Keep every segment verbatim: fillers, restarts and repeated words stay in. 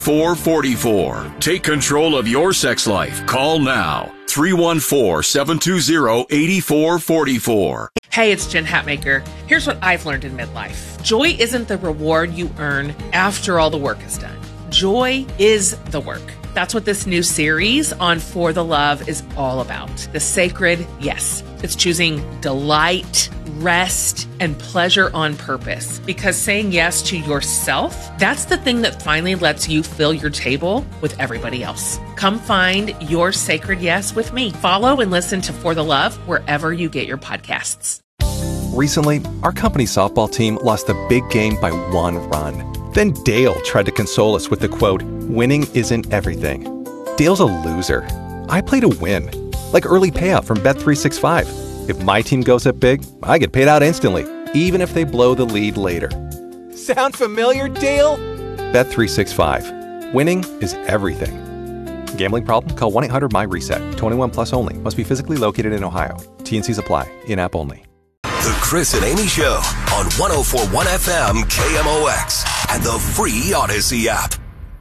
four four four. Take control of your sex life. Call now. three one four, seven two zero, eight four four four. Hey, it's Jen Hatmaker. Here's what I've learned in midlife. Joy isn't the reward you earn after all the work is done. Joy is the work. That's what this new series on For the Love is all about. The sacred yes. It's choosing delight, rest, and pleasure on purpose. Because saying yes to yourself, that's the thing that finally lets you fill your table with everybody else. Come find your sacred yes with me. Follow and listen to For the Love wherever you get your podcasts. Recently, our company softball team lost the big game by one run. Then Dale tried to console us with the quote, "Winning isn't everything." Dale's a loser. I play to win. Like early payout from Bet three sixty-five. If my team goes up big, I get paid out instantly, even if they blow the lead later. Sound familiar, Dale? Bet three sixty-five. Winning is everything. Gambling problem? Call one eight hundred my reset. twenty-one plus only. Must be physically located in Ohio. T and C's apply. In-app only. The Chris and Amy Show on one oh four point one F M K M O X and the free Odyssey app.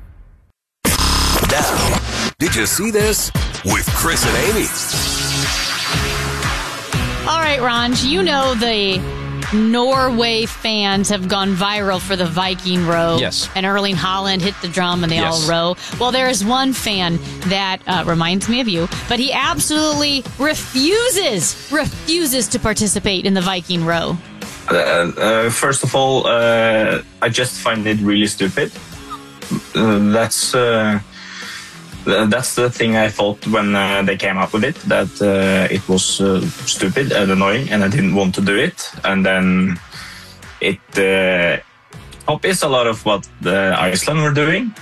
Now, did you see this? With Chris and Amy. All right, Ranj, you know the Norway fans have gone viral for the Viking row. Yes. And Erling Haaland hit the drum and they yes. all row. Well, there is one fan that uh, reminds me of you, but he absolutely refuses, refuses to participate in the Viking row. Uh, uh, first of all, uh, I just find it really stupid. Uh, that's... Uh, That's the thing I thought when uh, they came up with it, that uh, it was uh, stupid and annoying and I didn't want to do it. And then it uh, copies a lot of what the Iceland were doing,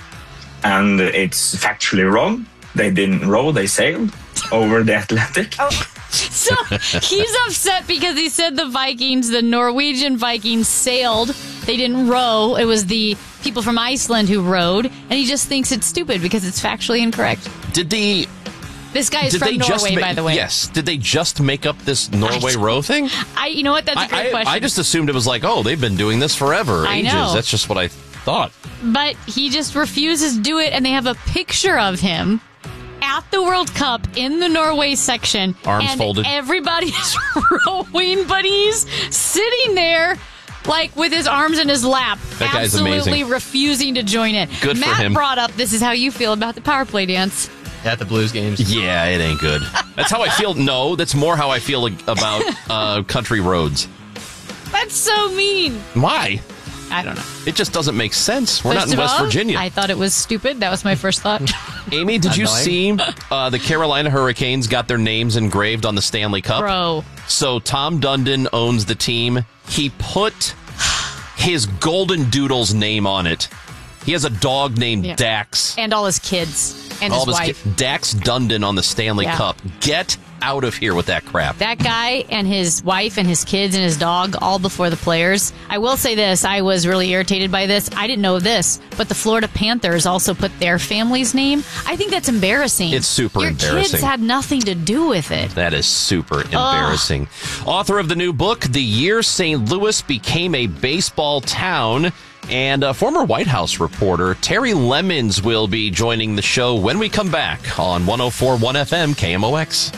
and it's factually wrong. They didn't row, they sailed over the Atlantic. Oh. So he's upset because he said the Vikings, the Norwegian Vikings, sailed. They didn't row. It was the people from Iceland who rowed, and he just thinks it's stupid because it's factually incorrect. Did the this guy is did from they Norway, just ma- by the way? Yes. Did they just make up this Norway row thing? I, you know what? That's a great I, I, question. I just assumed it was like, oh, they've been doing this forever, I ages. know. That's just what I thought. But he just refuses to do it, and they have a picture of him at the World Cup in the Norway section. Arms and folded. Everybody's rowing, but he's sitting there like with his arms in his lap. That guy's absolutely amazing. refusing to join in. Good for Matt him. brought up, this is how you feel about the power play dance. At the Blues games. Yeah, it ain't good. That's how I feel. No, that's more how I feel about uh, country roads. That's so mean. Why? I don't know. It just doesn't make sense. We're First not in of West all, Virginia. I thought it was stupid. That was my first thought. Amy, did you Annoying. see uh, the Carolina Hurricanes got their names engraved on the Stanley Cup? Bro. So Tom Dundon owns the team. He put his Golden Doodle's name on it. He has a dog named Yeah. Dax. And all his kids. And All his of wife. ki- Dax Dundon on the Stanley Yeah. Cup. Get out of here with that crap. That guy and his wife and his kids and his dog all before the players. I will say this. I was really irritated by this. I didn't know this, but the Florida Panthers also put their family's name. I think that's embarrassing. It's super Your embarrassing. kids had nothing to do with it. That is super embarrassing. Author of the new book, The Year Saint Louis Became a Baseball Town, and a former White House reporter, Terry Lemons, will be joining the show when we come back on one oh four point one F M K M O X.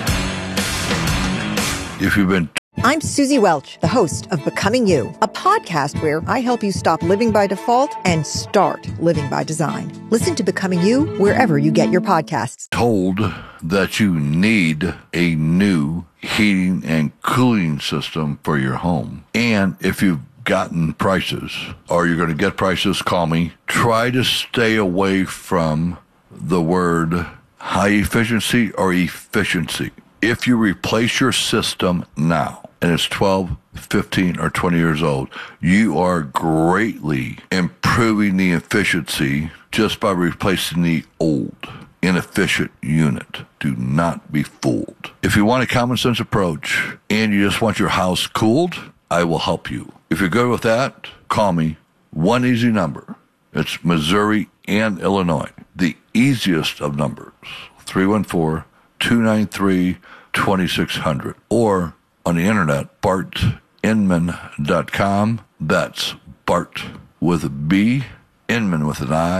If you've been I'm Susie Welch, the host of Becoming You, a podcast where I help you stop living by default and start living by design. Listen to Becoming You wherever you get your podcasts. told that you need a new heating and cooling system for your home, and if you've gotten prices or you're going to get prices, call me. Try to stay away from the word high efficiency or efficiency. If you replace your system now and it's twelve, fifteen, or twenty years old, you are greatly improving the efficiency just by replacing the old, inefficient unit. Do not be fooled. If you want a common sense approach and you just want your house cooled, I will help you. If you're good with that, call me. One easy number. It's Missouri and Illinois. The easiest of numbers, three one four, two nine three, two six zero zero. Or on the internet, bart inman dot com. That's Bart with a B, Inman with an I,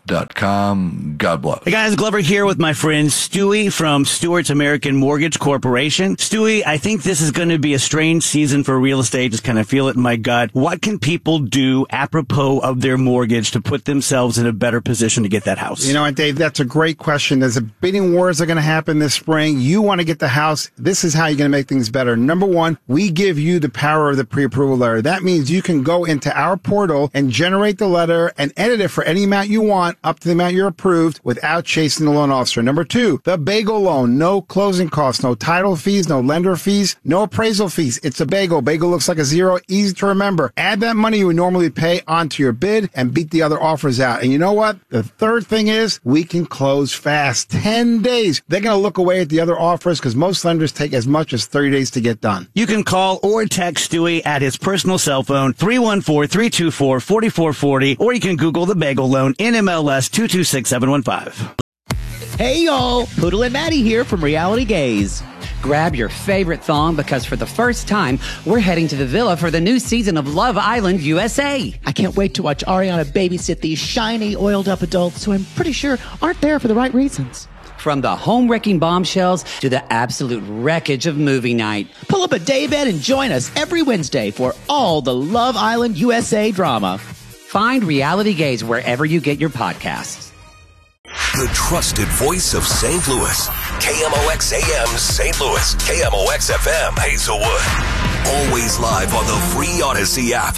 dot com. God bless. Hey guys, Glover here with my friend Stewie from Stewart's American Mortgage Corporation. Stewie, I think this is going to be a strange season for real estate. Just kind of feel it in my gut. What can people do apropos of their mortgage to put themselves in a better position to get that house? You know what, Dave, that's a great question. There's a bidding wars are going to happen this spring. You want to get the house. This is how you're going to make things better. Number one, we give you the power of the pre-approval letter. That means you can go into our portal and generate the letter and edit it for any amount you want up to the amount you're approved without chasing the loan officer. Number two, the bagel loan. No closing costs, no title fees, no lender fees, no appraisal fees. It's a bagel. Bagel looks like a zero, easy to remember. Add that money you would normally pay onto your bid and beat the other offers out. And you know what? The third thing is we can close fast. ten days. They're going to look away at the other offers because most lenders take as much as thirty days to get done. You can call or text Stewie at his personal cell phone, three one four, three two four, four four four zero, or you can Google the bagel loan, N M L S two two six seven one five. Hey y'all, Poodle and Maddie here from Reality Gaze. Grab your favorite thong because for the first time, we're heading to the villa for the new season of Love Island U S A. I can't wait to watch Ariana babysit these shiny, oiled-up adults who I'm pretty sure aren't there for the right reasons. From the home-wrecking bombshells to the absolute wreckage of movie night. Pull up a daybed and join us every Wednesday for all the Love Island U S A drama. Find Reality Gaze wherever you get your podcasts. The trusted voice of Saint Louis. K M O X A M Saint Louis. K M O X F M Hazelwood. Always live on the free Odyssey app.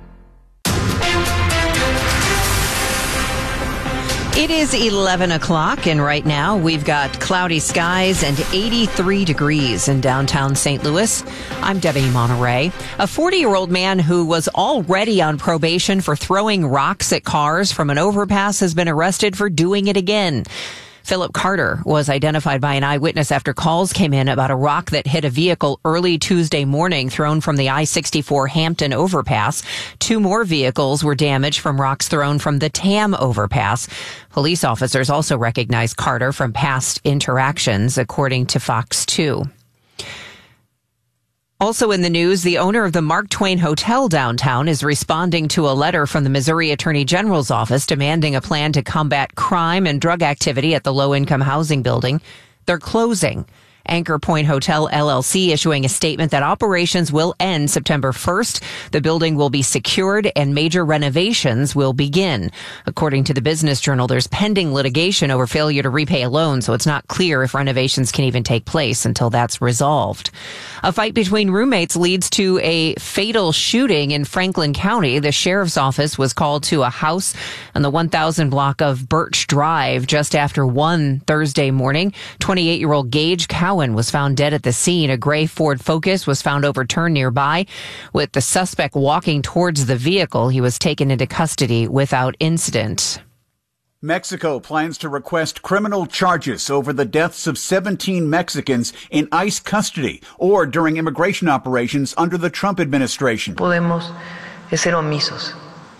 It is eleven o'clock, and right now we've got cloudy skies and eighty-three degrees in downtown Saint Louis. I'm Debbie Monterey. A forty-year-old man who was already on probation for throwing rocks at cars from an overpass has been arrested for doing it again. Philip Carter was identified by an eyewitness after calls came in about a rock that hit a vehicle early Tuesday morning thrown from the I sixty-four Hampton overpass. Two more vehicles were damaged from rocks thrown from the Tam overpass. Police officers also recognized Carter from past interactions, according to Fox two. Also in the news, the owner of the Mark Twain Hotel downtown is responding to a letter from the Missouri Attorney General's office demanding a plan to combat crime and drug activity at the low-income housing building. They're closing. Anchor Point Hotel L L C issuing a statement that operations will end September first. The building will be secured and major renovations will begin. According to the Business Journal, there's pending litigation over failure to repay a loan, so it's not clear if renovations can even take place until that's resolved. A fight between roommates leads to a fatal shooting in Franklin County. The sheriff's office was called to a house on the one thousand block of Birch Drive just after one Thursday morning. twenty-eight-year-old Gage Cowan was found dead at the scene. A gray Ford Focus was found overturned nearby. With the suspect walking towards the vehicle, he was taken into custody without incident. Mexico plans to request criminal charges over the deaths of seventeen Mexicans in ICE custody or during immigration operations under the Trump administration. Podemos ser omisos.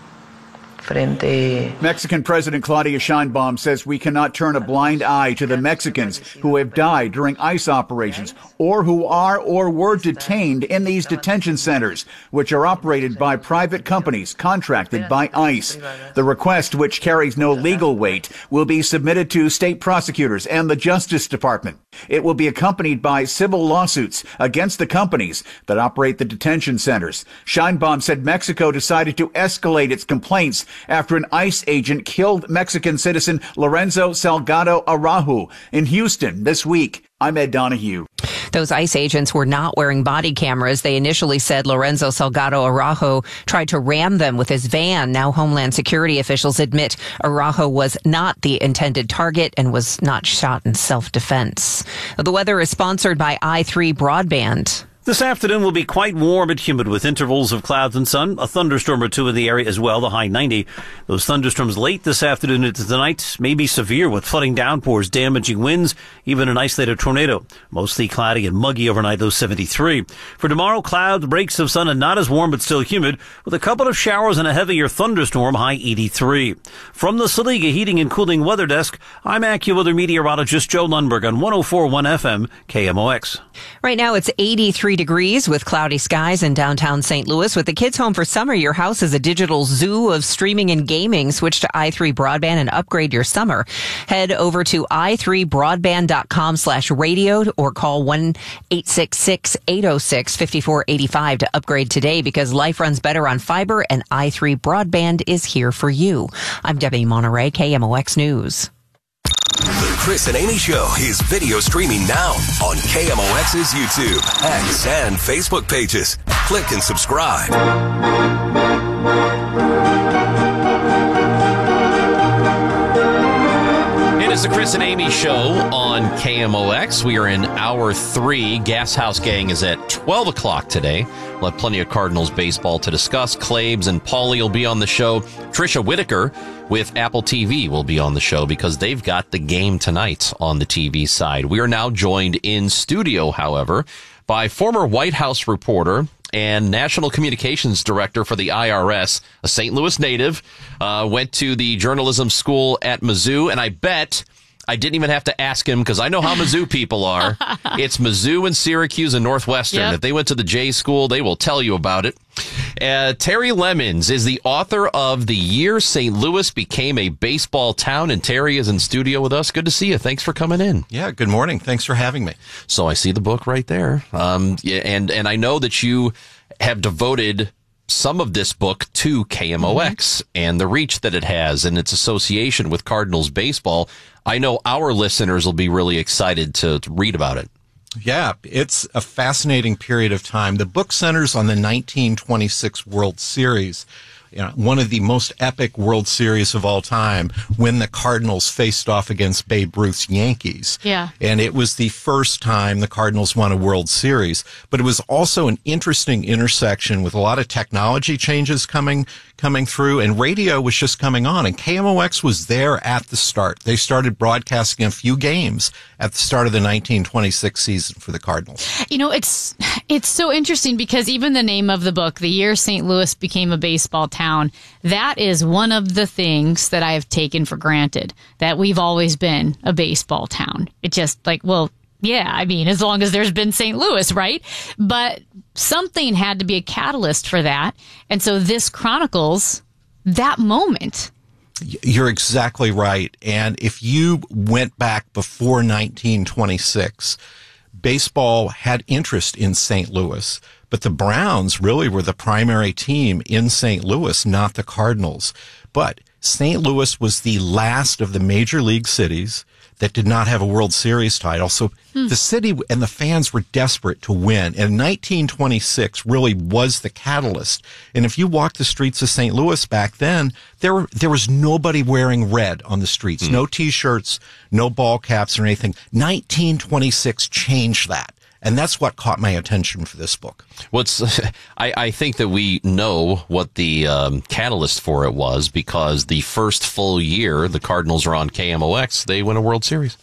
Frente. Mexican President Claudia Sheinbaum says we cannot turn a blind eye to the Mexicans who have died during ICE operations or who are or were detained in these detention centers, which are operated by private companies contracted by ICE. The request, which carries no legal weight, will be submitted to state prosecutors and the Justice Department. It will be accompanied by civil lawsuits against the companies that operate the detention centers. Sheinbaum said Mexico decided to escalate its complaints after an ICE agent killed Mexican citizen Lorenzo Salgado Araujo in Houston this week. I'm Ed Donahue. Those ICE agents were not wearing body cameras. They initially said Lorenzo Salgado Araujo tried to ram them with his van. Now Homeland Security officials admit Araujo was not the intended target and was not shot in self-defense. The weather is sponsored by I three Broadband. This afternoon will be quite warm and humid with intervals of clouds and sun. A thunderstorm or two in the area as well, the high ninety. Those thunderstorms late this afternoon into tonight may be severe with flooding downpours, damaging winds, even an isolated tornado. Mostly cloudy and muggy overnight, those seventy-three. For tomorrow, clouds, breaks of sun and not as warm but still humid with a couple of showers and a heavier thunderstorm, high eighty-three. From the Saliga Heating and Cooling Weather Desk, I'm AccuWeather meteorologist Joe Lundberg on one oh four point one F M K M O X. Right now it's eighty-three thirty-three degrees with cloudy skies in downtown Saint Louis. With the kids home for summer, your house is a digital zoo of streaming and gaming. Switch to i three Broadband and upgrade your summer. Head over to i three broadband dot com slash radio or call one eight six six, eight oh six, five four eight five to upgrade today, because life runs better on fiber and i three Broadband is here for you. I'm Debbie Monterey, K M O X News. The Chris and Amy Show is video streaming now on K M O X's YouTube, X, and Facebook pages. Click and subscribe. It is the Chris and Amy Show on K M O X. We are in hour three. Gas House Gang is at twelve o'clock today. We'll have plenty of Cardinals baseball to discuss. Claves and Paulie will be on the show. Trisha Whitaker with Apple T V will be on the show because they've got the game tonight on the T V side. We are now joined in studio, however, by former White House reporter and National Communications Director for the I R S, a Saint Louis native, uh, went to the journalism school at Mizzou, and I bet I didn't even have to ask him because I know how Mizzou people are. It's Mizzou and Syracuse and Northwestern. Yep. If they went to the J school, they will tell you about it. Uh, Terry Lemons is the author of The Year Saint Louis Became a Baseball Town, and Terry is in studio with us. Good to see you. Thanks for coming in. Yeah, good morning. Thanks for having me. So I see the book right there. Um, yeah, and, and I know that you have devoted some of this book to K M O X mm-hmm. and the reach that it has and its association with Cardinals baseball. I know our listeners will be really excited to, to read about it. Yeah, it's a fascinating period of time. The book centers on the nineteen twenty-six World Series, you know, one of the most epic World Series of all time, when the Cardinals faced off against Babe Ruth's Yankees. Yeah. And it was the first time the Cardinals won a World Series. But it was also an interesting intersection with a lot of technology changes coming coming through, and radio was just coming on, and K M O X was there at the start. They started broadcasting a few games at the start of the nineteen twenty-six season for the Cardinals. You know, it's it's so interesting because even the name of the book, The Year Saint Louis Became a Baseball Town, that is one of the things that I have taken for granted, that we've always been a baseball town. It just like, well, yeah, I mean, as long as there's been Saint Louis, right? But something had to be a catalyst for that. And so this chronicles that moment. You're exactly right. And if you went back before nineteen twenty-six, baseball had interest in Saint Louis, but the Browns really were the primary team in Saint Louis, not the Cardinals. But Saint Louis was the last of the major league cities that did not have a World Series title. So hmm. the city and the fans were desperate to win. And nineteen twenty-six really was the catalyst. And if you walked the streets of Saint Louis back then, there were, there was nobody wearing red on the streets. Hmm. No T-shirts, no ball caps or anything. nineteen twenty-six changed that. And that's what caught my attention for this book. What's I, I think that we know what the um, catalyst for it was, because the first full year the Cardinals are on K M O X, they win a World Series.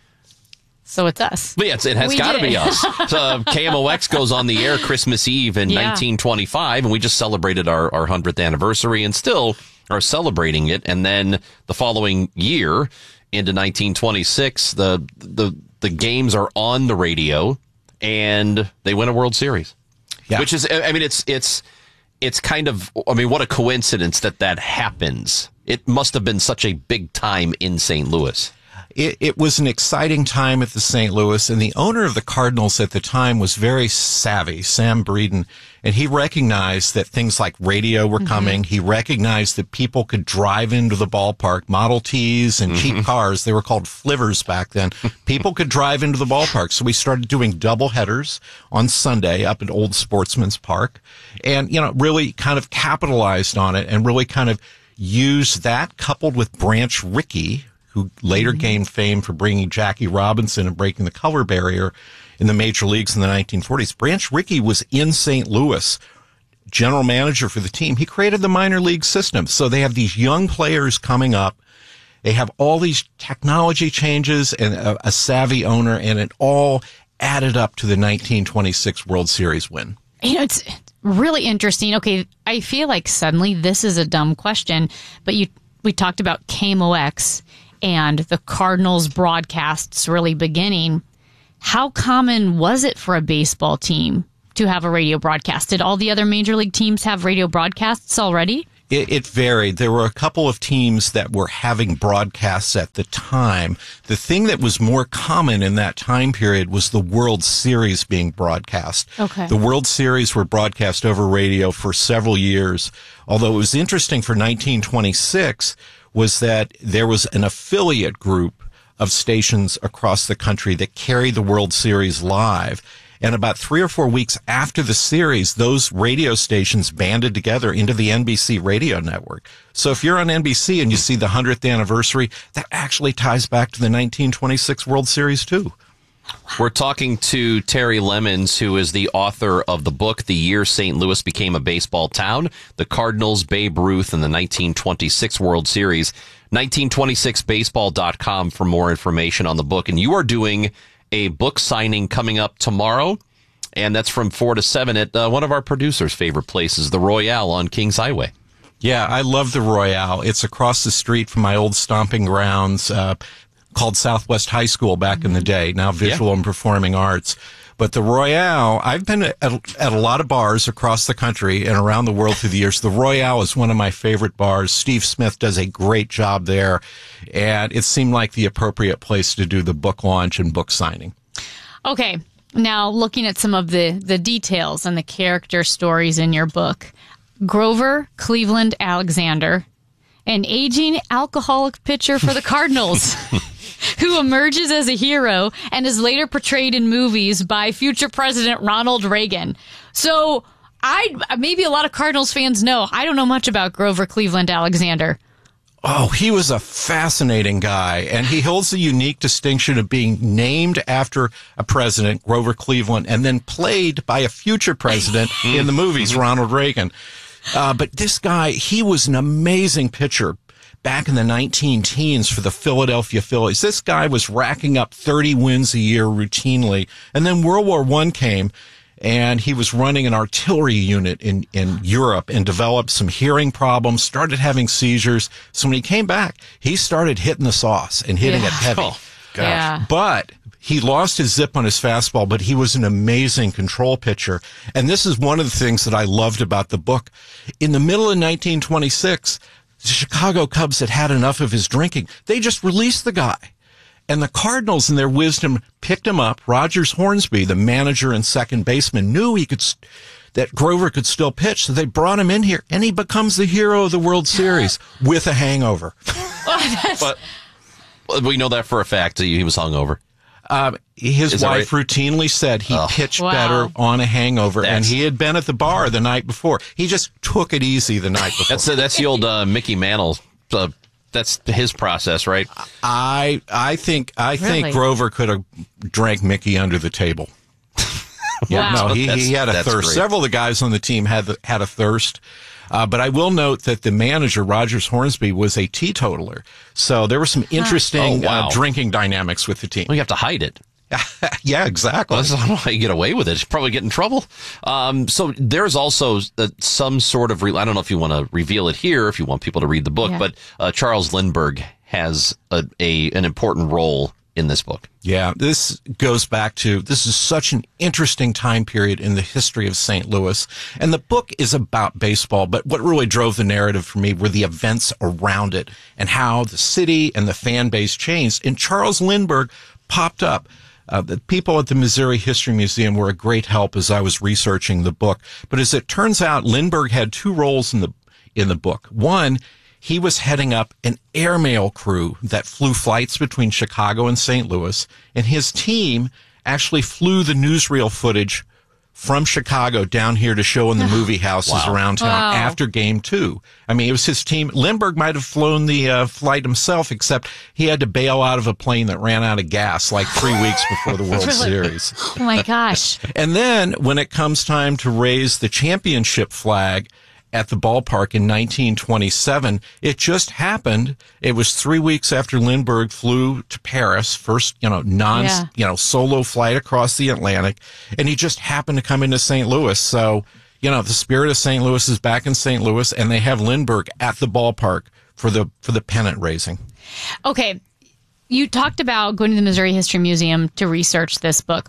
So it's us. But yeah, it's, it has got to be us. So uh, K M O X goes on the air Christmas Eve in yeah. nineteen twenty-five, and we just celebrated our, our one hundredth anniversary and still are celebrating it. And then the following year, into nineteen twenty-six, the the the games are on the radio, and they win a World Series. Yeah. Which is, I mean, it's it's it's kind of, I mean, what a coincidence that that happens. It must have been such a big time in Saint Louis. It, it was an exciting time at the Saint Louis, and the owner of the Cardinals at the time was very savvy, Sam Breeden, and he recognized that things like radio were coming. Mm-hmm. He recognized that people could drive into the ballpark, Model Ts and mm-hmm. cheap cars. They were called flivvers back then. People could drive into the ballpark. So we started doing double headers on Sunday up at Old Sportsman's Park, and, you know, really kind of capitalized on it and really kind of used that, coupled with Branch Rickey, who later mm-hmm. gained fame for bringing Jackie Robinson and breaking the color barrier in the major leagues in the nineteen forties. Branch Rickey was in Saint Louis, general manager for the team. He created the minor league system. So they have these young players coming up. They have all these technology changes and a, a savvy owner, and it all added up to the nineteen twenty-six World Series win. You know, it's really interesting. Okay, I feel like suddenly this is a dumb question, but you we talked about K M O X and the Cardinals broadcasts really beginning. How common was it for a baseball team to have a radio broadcast. Did all the other major league teams have radio broadcasts already? It, it varied. There were a couple of teams that were having broadcasts at the time. The thing that was more common in that time period was the World Series being broadcast. Okay. The World Series were broadcast over radio for several years. Although it was interesting for nineteen twenty-six was that there was an affiliate group of stations across the country that carried the World Series live. And about three or four weeks after the series, those radio stations banded together into the N B C radio network. So if you're on N B C and you see the hundredth anniversary, that actually ties back to the nineteen twenty-six World Series too. We're talking to Terry Lemons, who is the author of the book, The Year Saint Louis Became a Baseball Town, the Cardinals, Babe Ruth, and the nineteen twenty-six World Series. nineteen twenty-six baseball dot com for more information on the book. And you are doing a book signing coming up tomorrow, and that's from four to seven at uh, one of our producers' favorite places, the Royale on Kings Highway. Yeah, I love the Royale. It's across the street from my old stomping grounds, uh, called Southwest High School back mm-hmm. in the day, now Visual yeah. and Performing Arts. But the Royale, I've been at, at a lot of bars across the country and around the world through the years. The Royale is one of my favorite bars. Steve Smith does a great job there, and it seemed like the appropriate place to do the book launch and book signing. Okay, now looking at some of the, the details and the character stories in your book, Grover Cleveland Alexander, an aging alcoholic pitcher for the Cardinals, who emerges as a hero and is later portrayed in movies by future President Ronald Reagan. So I maybe a lot of Cardinals fans know. I don't know much about Grover Cleveland Alexander. Oh, he was a fascinating guy, and he holds the unique distinction of being named after a president, Grover Cleveland, and then played by a future president in the movies, Ronald Reagan. Uh, but this guy, he was an amazing pitcher back in the nineteen teens for the Philadelphia Phillies. This guy was racking up thirty wins a year routinely. And then World War One came, and he was running an artillery unit in, in Europe and developed some hearing problems, started having seizures. So when he came back, he started hitting the sauce and hitting yeah. it heavy. Oh, gosh. Yeah. But he lost his zip on his fastball, but he was an amazing control pitcher. And this is one of the things that I loved about the book. In the middle of nineteen twenty-six, the Chicago Cubs had had enough of his drinking. They just released the guy. And the Cardinals, in their wisdom, picked him up. Rogers Hornsby, the manager and second baseman, knew he could, that Grover could still pitch. So they brought him in here, and he becomes the hero of the World Series with a hangover. But we know that for a fact. He was hungover. Um, his Is wife right? routinely said he oh. pitched Wow. better on a hangover, That's, and he had been at the bar the night before. He just took it easy the night before. That's that's the old uh, Mickey Mantle. Uh, that's his process, right? I I think I Really? think Grover could have drank Mickey under the table. Yeah, Wow. no, he, That's- he had a that's thirst. great. Several of the guys on the team had the, had a thirst. Uh, but I will note that the manager, Rogers Hornsby, was a teetotaler. So there were some interesting Oh, wow. uh, drinking dynamics with the team. Well, you have to hide it. Yeah, exactly. Well, I don't know how you get away with it. You probably get in trouble. Um, so there's also uh, some sort of, re- I don't know if you want to reveal it here, if you want people to read the book, Yeah. but uh, Charles Lindbergh has a, a an important role in this book. Yeah, this goes back to, this is such an interesting time period in the history of Saint Louis. And the book is about baseball, but what really drove the narrative for me were the events around it and how the city and the fan base changed. And Charles Lindbergh popped up. Uh, the people at the Missouri History Museum were a great help as I was researching the book. But as it turns out, Lindbergh had two roles in the in the book. One, he was heading up an airmail crew that flew flights between Chicago and Saint Louis, and his team actually flew the newsreel footage from Chicago down here to show in the movie houses Wow. around town Wow. after game two. I mean, it was his team. Lindbergh might have flown the uh, flight himself, except he had to bail out of a plane that ran out of gas like three weeks before the World Series. Oh, my gosh. And then when it comes time to raise the championship flag at the ballpark in nineteen twenty-seven, it just happened. It was three weeks after Lindbergh flew to Paris, first, you know, non, Yeah. you know, solo flight across the Atlantic, and he just happened to come into Saint Louis. So, you know, the spirit of Saint Louis is back in Saint Louis, and they have Lindbergh at the ballpark for the for the pennant raising. Okay, you talked about going to the Missouri History Museum to research this book.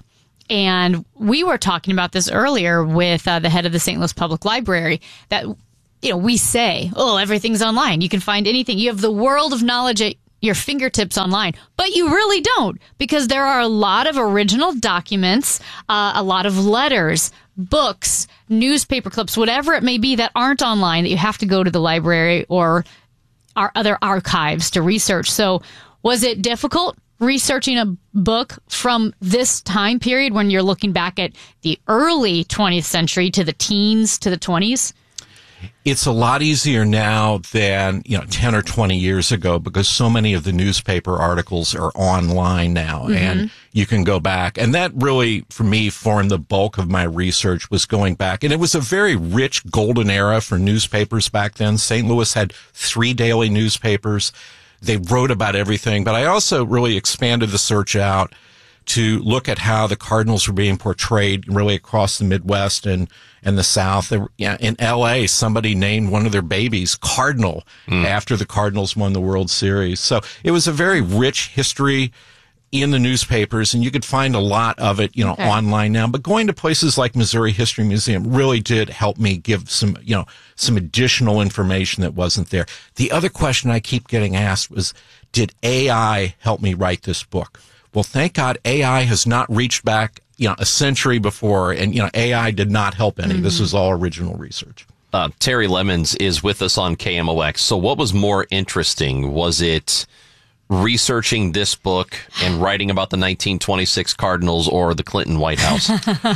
And we were talking about this earlier with uh, the head of the Saint Louis Public Library, that, you know, we say, oh, everything's online. You can find anything. You have the world of knowledge at your fingertips online. But you really don't, because there are a lot of original documents, uh, a lot of letters, books, newspaper clips, whatever it may be that aren't online that you have to go to the library or our other archives to research. So was it difficult researching a book from this time period when you're looking back at the early twentieth century to the teens to the twenties? It's a lot easier now than, you know, ten or twenty years ago, because so many of the newspaper articles are online now, mm-hmm. and you can go back. And that really, for me, formed the bulk of my research, was going back. And it was a very rich golden era for newspapers back then. Saint Louis had three daily newspapers. They wrote about everything. But I also really expanded the search out to look at how the Cardinals were being portrayed really across the Midwest and, and the South. There, yeah, in L A, somebody named one of their babies Cardinal mm. after the Cardinals won the World Series. So it was a very rich history in the newspapers, and you could find a lot of it, you know, okay. online now. But going to places like Missouri History Museum really did help me give some, you know, some additional information that wasn't there. The other question I keep getting asked was, did A I help me write this book? Well, thank God A I has not reached back, you know, a century before, and, you know, A I did not help any. Mm-hmm. This was all original research. Uh, Terry Lemons is with us on K M O X. So what was more interesting? Was it researching this book and writing about the nineteen twenty-six Cardinals, or the Clinton White House?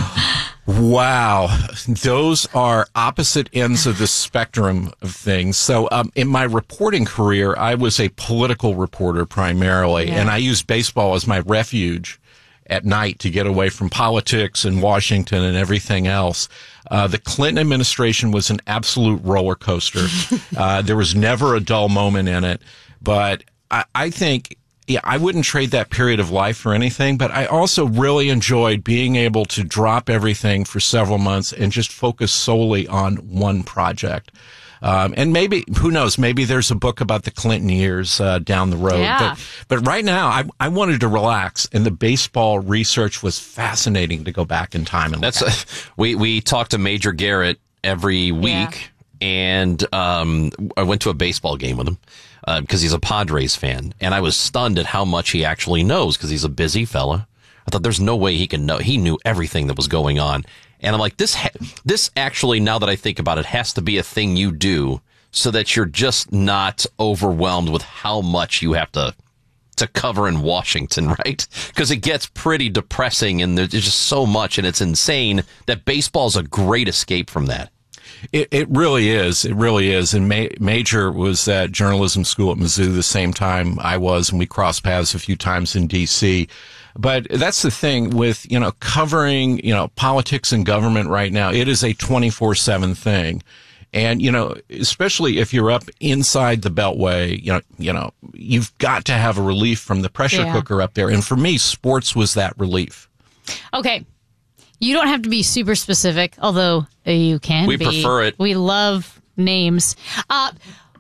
Wow. Those are opposite ends of the spectrum of things. So um, in my reporting career, I was a political reporter primarily, yeah. and I used baseball as my refuge at night to get away from politics and Washington and everything else. Uh, the Clinton administration was an absolute roller coaster. uh, there was never a dull moment in it. But I, I think, yeah, I wouldn't trade that period of life for anything, but I also really enjoyed being able to drop everything for several months and just focus solely on one project. Um, and maybe, who knows, maybe there's a book about the Clinton years uh, down the road. Yeah. But, but right now, I, I wanted to relax, and the baseball research was fascinating to go back in time and look That's at. A, we, we talk to Major Garrett every week, yeah. and um, I went to a baseball game with him. Uh, because he's a Padres fan, and I was stunned at how much he actually knows, because he's a busy fella. I thought there's no way he can know. He knew everything that was going on. And I'm like, this, ha- this actually, now that I think about it, has to be a thing you do so that you're just not overwhelmed with how much you have to, to cover in Washington, right? Because it gets pretty depressing, and there's just so much, and it's insane that baseball's a great escape from that. It, it really is. It really is. And Ma- Major was at journalism school at Mizzou the same time I was, and we crossed paths a few times in D C. But that's the thing with, you know, covering, you know, politics and government right now. It is a twenty-four seven thing. And, you know, especially if you're up inside the Beltway, you know, you know, you've got to have a relief from the pressure yeah. cooker up there. And for me, sports was that relief. Okay. You don't have to be super specific, although you can we be. We prefer it. We love names. Uh,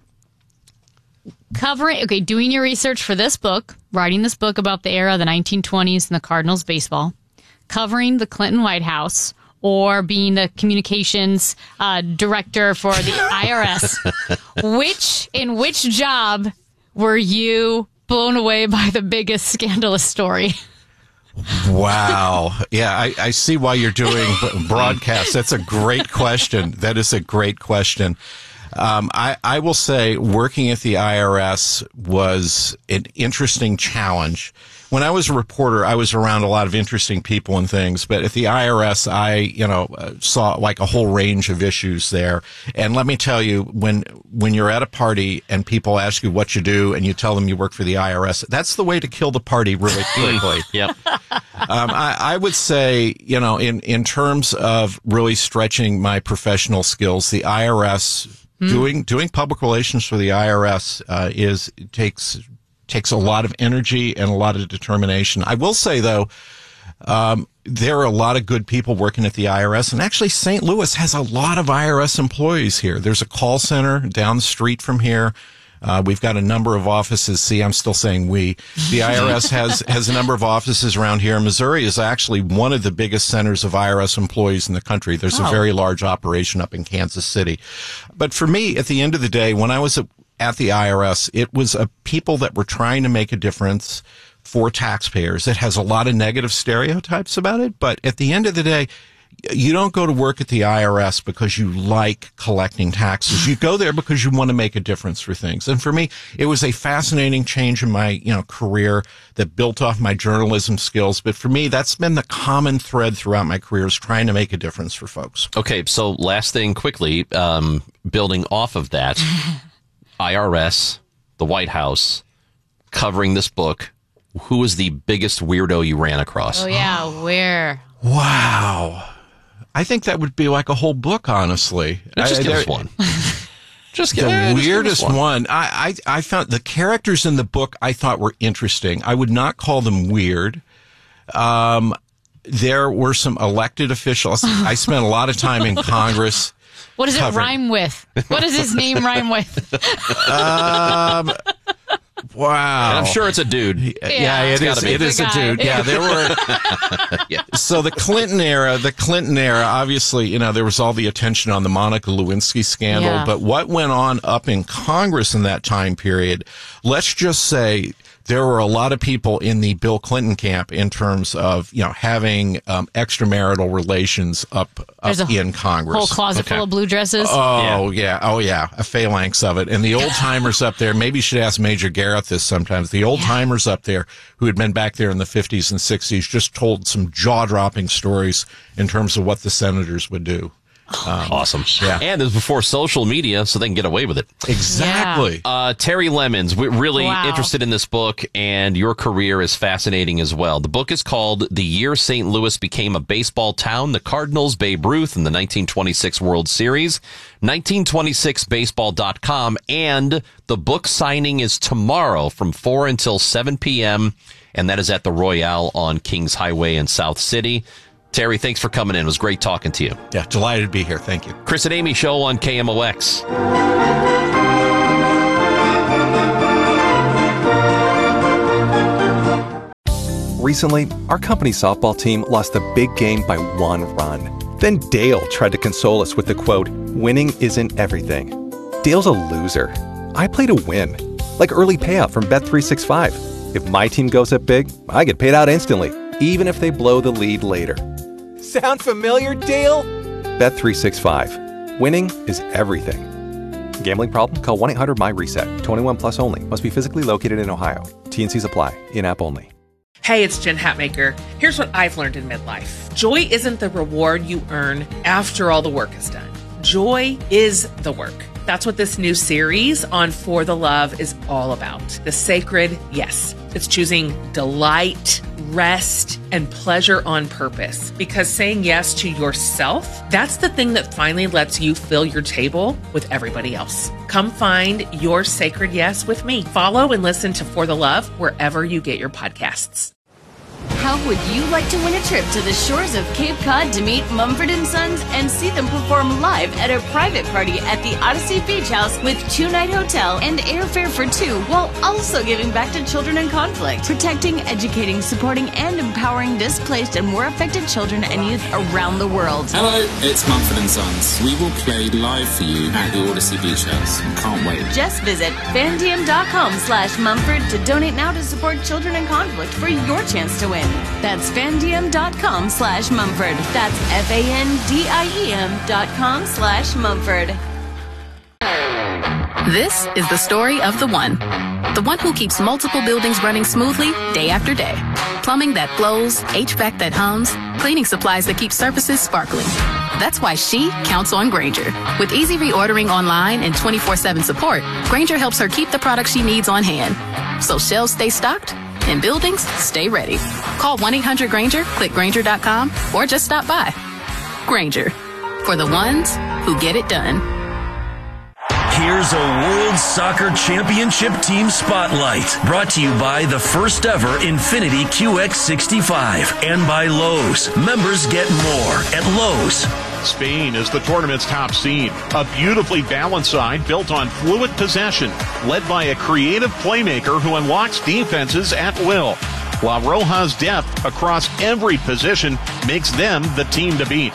covering, okay, doing your research for this book, writing this book about the era of the nineteen twenties and the Cardinals baseball, covering the Clinton White House, or being the communications uh, director for the I R S. Which, in which job were you blown away by the biggest scandalous story? Wow. Yeah, I, I see why you're doing broadcasts. That's a great question. That is a great question. Um, I, I will say working at the I R S was an interesting challenge. When I was a reporter, I was around a lot of interesting people and things, but at the I R S, I, you know, saw like a whole range of issues there. And let me tell you, when, when you're at a party and people ask you what you do and you tell them you work for the I R S, that's the way to kill the party really quickly. Yep. Um, I, I would say, you know, in, in terms of really stretching my professional skills, the I R S, mm. doing, doing public relations for the I R S, uh, is, takes, takes a lot of energy and a lot of determination. I will say, though, um, there are a lot of good people working at the I R S, and actually Saint Louis has a lot of I R S employees here. There's a call center down the street from here. Uh, we've got a number of offices. See, I'm still saying we. The I R S has, has a number of offices around here. Missouri is actually one of the biggest centers of I R S employees in the country. There's Oh. a very large operation up in Kansas City. But for me, at the end of the day, when I was at, at the I R S, it was a people that were trying to make a difference for taxpayers. It has a lot of negative stereotypes about it, but at the end of the day, you don't go to work at the I R S because you like collecting taxes. You go there because you want to make a difference for things. And for me, it was a fascinating change in my, you know, career that built off my journalism skills. But for me, that's been the common thread throughout my career, is trying to make a difference for folks. Okay, so last thing quickly, um, building off of that, I R S, the White House, covering this book. Who was the biggest weirdo you ran across? Oh, yeah. Where? Wow. I think that would be like a whole book, honestly. Just I, give there- us one. Just the give- yeah, just give us weirdest one. one. I, I I found the characters in the book I thought were interesting. I would not call them weird. Um, there were some elected officials. I spent a lot of time in Congress. What does it covering- rhyme with? What does his name rhyme with? Um, wow. And I'm sure it's a dude. Yeah, yeah it It's is. gotta be. It is a It's a guy. dude. Yeah, there were. Yeah. So the Clinton era, the Clinton era, obviously, you know, there was all the attention on the Monica Lewinsky scandal. Yeah. But what went on up in Congress in that time period? Let's just say there were a lot of people in the Bill Clinton camp in terms of, you know, having um, extramarital relations up, up There's a in Congress. Whole closet full of blue dresses. Oh, yeah. Oh, yeah. A phalanx of it. And the old timers up there, maybe you should ask Major Garrett this sometimes. The old timers up there who had been back there in the fifties and sixties just told some jaw dropping stories in terms of what the senators would do. Um, Awesome. Yeah. And this was before social media, so they can get away with it. Exactly. Uh, Terry Lemons, we're really Wow. interested in this book, and your career is fascinating as well. The book is called The Year Saint Louis Became a Baseball Town, the Cardinals, Babe Ruth, and the nineteen twenty-six World Series, nineteen twenty-six baseball dot com, and the book signing is tomorrow from four until seven p.m., and that is at the Royale on Kings Highway in South City. Terry, thanks for coming in. It was great talking to you. Yeah, delighted to be here. Thank you. Chris and Amy Show on K M O X. Recently, our company softball team lost the big game by one run. Then Dale tried to console us with the quote, "Winning isn't everything." Dale's a loser. I play to win. Like early payout from Bet three sixty-five. If my team goes up big, I get paid out instantly, even if they blow the lead later. Sound familiar, Dale? Bet three sixty-five. Winning is everything. Gambling problem? Call one eight hundred my reset. twenty-one plus only. Must be physically located in Ohio. T N Cs apply. In-app only. Hey, it's Jen Hatmaker. Here's what I've learned in midlife. Joy isn't the reward you earn after all the work is done. Joy is the work. That's what this new series on For the Love is all about. The sacred yes. It's choosing delight, rest, and pleasure on purpose. Because saying yes to yourself, that's the thing that finally lets you fill your table with everybody else. Come find your sacred yes with me. Follow and listen to For the Love wherever you get your podcasts. How would you like to win a trip to the shores of Cape Cod to meet Mumford and Sons and see them perform live at a private party at the Odyssey Beach House with two-night hotel and airfare for two, while also giving back to children in conflict, protecting, educating, supporting, and empowering displaced and war affected children and youth around the world? Hello, it's Mumford and Sons. We will play live for you at the Odyssey Beach House. Can't wait. Just visit fandiem.com slash Mumford to donate now to support children in conflict for your chance to win. That's fandiem.com slash Mumford. That's F-A-N-D-I-E-M dot com slash Mumford. This is the story of the one. The one who keeps multiple buildings running smoothly day after day. Plumbing that flows, H V A C that hums, cleaning supplies that keep surfaces sparkling. That's why she counts on Grainger. With easy reordering online and twenty-four seven support, Grainger helps her keep the products she needs on hand. So shelves stay stocked and buildings stay ready. Call one eight hundred Grainger, click Grainger dot com, or just stop by. Grainger, for the ones who get it done. Here's a World Soccer Championship Team Spotlight, brought to you by the first ever Infiniti Q X sixty-five and by Lowe's. Members get more at Lowe's. Spain is the tournament's top seed. A beautifully balanced side built on fluid possession, led by a creative playmaker who unlocks defenses at will. While Roja's depth across every position makes them the team to beat.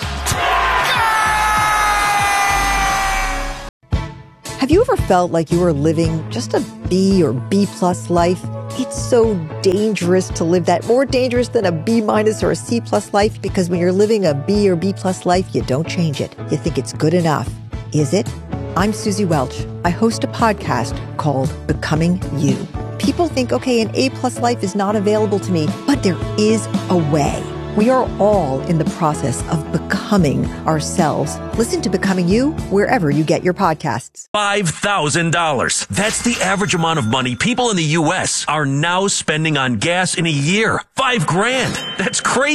Have you ever felt like you were living just a B or B plus life? It's so dangerous to live that, more dangerous than a B minus or a C plus life, because when you're living a B or B plus life, you don't change it. You think it's good enough. Is it? I'm Susie Welch. I host a podcast called Becoming You. People think, okay, an A plus life is not available to me, but there is a way. We are all in the process of becoming ourselves. Listen to Becoming You wherever you get your podcasts. five thousand dollars. That's the average amount of money people in the U S are now spending on gas in a year. Five grand. That's crazy.